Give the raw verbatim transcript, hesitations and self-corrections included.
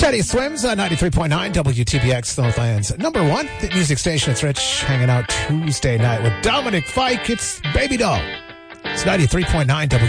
Teddy Swims on ninety-three point nine W T B X, Northland's number one hit music station. It's Rich hanging out Tuesday night with Dominic Fike. It's Baby Doll. It's ninety-three point nine W